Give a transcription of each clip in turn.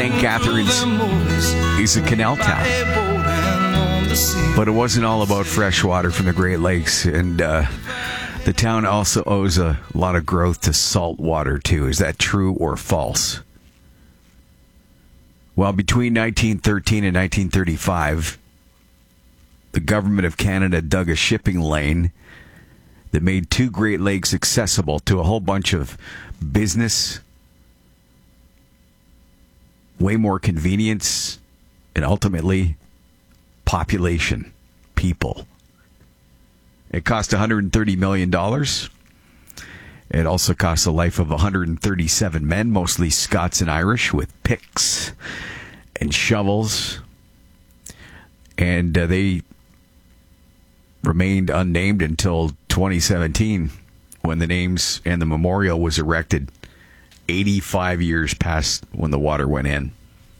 St. Catharines is a canal town. But it wasn't all about fresh water from the Great Lakes. And the town also owes a lot of growth to salt water, too. Is that true or false? Well, between 1913 and 1935, the government of Canada dug a shipping lane that made two Great Lakes accessible to a whole bunch of business, way more convenience, and ultimately population, people. It cost $130 million. It also cost the life of 137 men, mostly Scots and Irish, with picks and shovels. And they remained unnamed until 2017, when the names and the memorial was erected 85 years past when the water went in.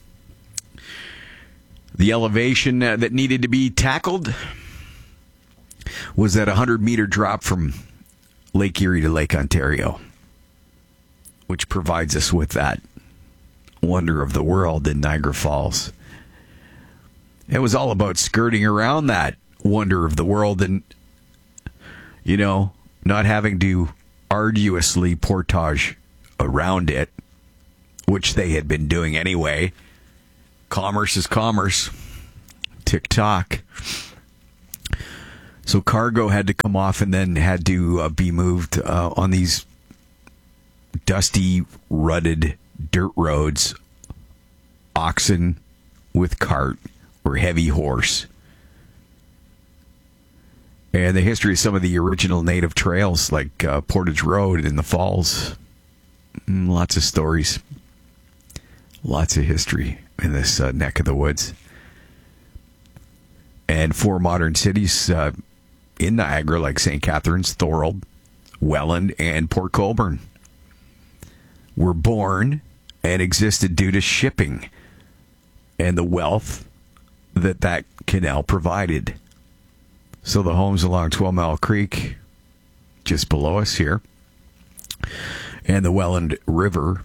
The elevation that needed to be tackled was that 100-meter drop from Lake Erie to Lake Ontario, which provides us with that wonder of the world in Niagara Falls. It was all about skirting around that wonder of the world and, you know, not having to arduously portage around it, which they had been doing anyway. Commerce is commerce. Tick-tock. So cargo had to come off and then had to be moved on these dusty, rutted dirt roads. Oxen with cart or heavy horse. And the history of some of the original native trails, like Portage Road in the Falls. Lots of stories. Lots of history in this neck of the woods. And four modern cities in Niagara, like St. Catharines, Thorold, Welland, and Port Colborne, were born and existed due to shipping and the wealth that canal provided. So the homes along 12 Mile Creek, just below us here, and the Welland River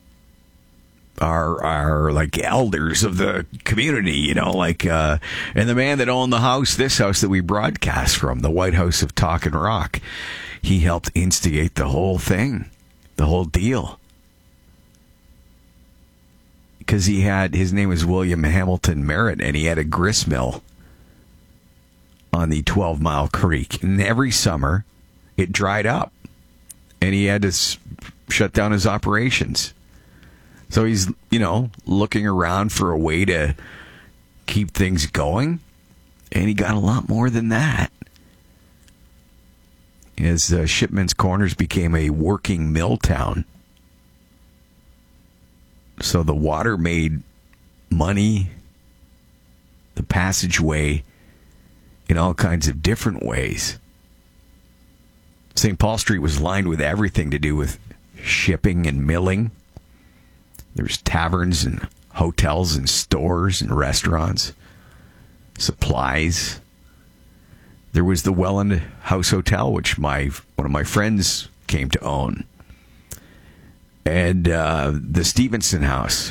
are like elders of the community, you know, like, and the man that owned this house that we broadcast from, the White House of Talk and Rock, he helped instigate the whole thing, the whole deal. Because his name was William Hamilton Merritt, and he had a grist mill on the 12 Mile Creek. And every summer, it dried up, and he had to shut down his operations. So he's, you know, looking around for a way to keep things going, and he got a lot more than that. As Shipman's Corners became a working mill town. So the water made money, the passageway, in all kinds of different ways. St. Paul Street was lined with everything to do with shipping and milling. There's taverns and hotels and stores and restaurants, supplies. There was the Welland House Hotel, which one of my friends came to own. And the Stevenson House.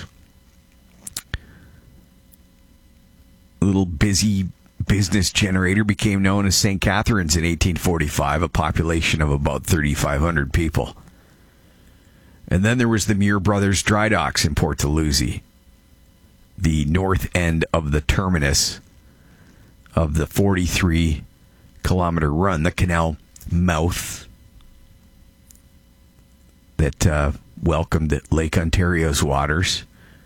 A little busy business generator became known as St. Catharines in 1845, a population of about 3,500 people. And then there was the Muir Brothers Dry Docks in Port Dalhousie, the north end of the terminus of the 43-kilometer run, the canal mouth that welcomed Lake Ontario's waters.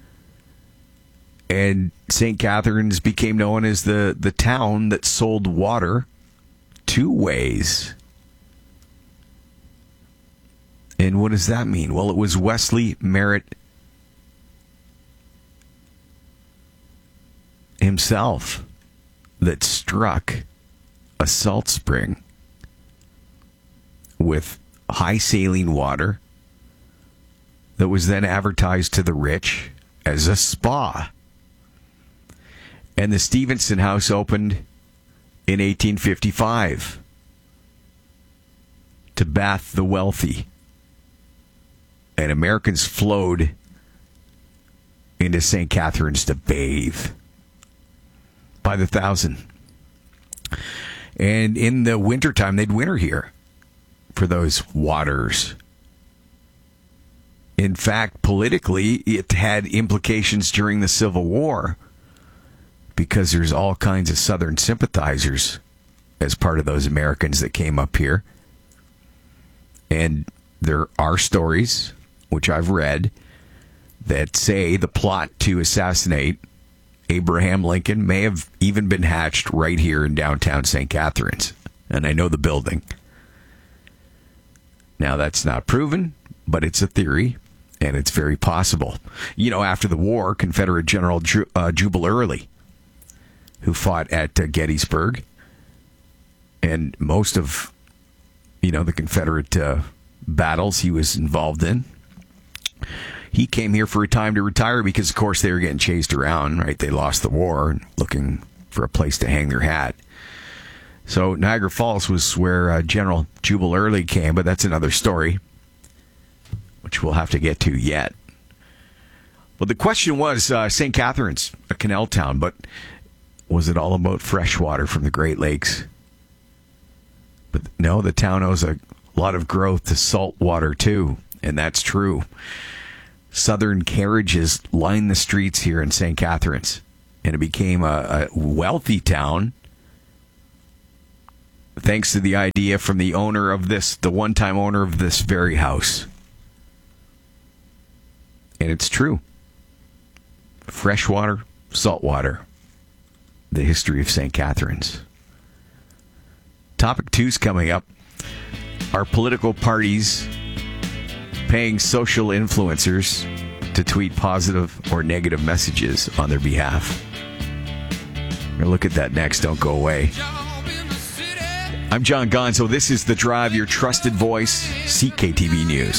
And St. Catharines became known as the town that sold water two ways. And what does that mean? Well, it was Wesley Merritt himself that struck a salt spring with high saline water that was then advertised to the rich as a spa. And the Stevenson House opened in 1855 to bath the wealthy. And Americans flowed into St. Catharines to bathe by the thousand. And in the wintertime, they'd winter here for those waters. In fact, politically, it had implications during the Civil War because there's all kinds of Southern sympathizers as part of those Americans that came up here. And there are stories, which I've read, that say the plot to assassinate Abraham Lincoln may have even been hatched right here in downtown St. Catharines. And I know the building. Now, that's not proven, but it's a theory, and it's very possible. You know, after the war, Confederate General Jubal Early, who fought at Gettysburg, and most of, the Confederate battles he was involved in, he came here for a time to retire because, of course, they were getting chased around, right? They lost the war, looking for a place to hang their hat. So Niagara Falls was where General Jubal Early came, but that's another story, which we'll have to get to yet. Well, the question was St. Catharines, a canal town, but was it all about fresh water from the Great Lakes? But no, the town owes a lot of growth to salt water, too, and that's true. Southern carriages lined the streets here in St. Catharines, and it became a wealthy town thanks to the idea from the one-time owner of this very house. And it's true. Fresh water, salt water. The history of St. Catharines. Topic 2's coming up. Are political parties paying social influencers to tweet positive or negative messages on their behalf? We're going to look at that next. Don't go away. I'm John Gonzo. This is The Drive, your trusted voice, CKTV News.